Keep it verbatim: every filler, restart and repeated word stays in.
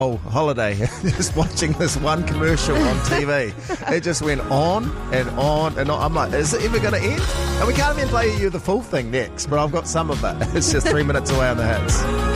Oh, holiday, just watching this one commercial on T V. It just went on and on and on. I'm like, is it ever going to end? And we can't even play you the full thing next, but I've got some of it. It's just three minutes away on the hits.